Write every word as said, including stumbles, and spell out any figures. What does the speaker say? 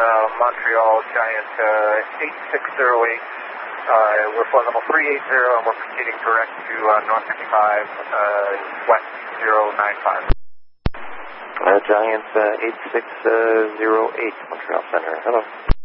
Montreal Giant uh, eight six zero eight. Uh, we're flight level three eight zero, and we're proceeding direct to uh, North fifty-five, uh, West zero nine five. Uh, Giant uh, eight six zero eight, Montreal Center. Hello.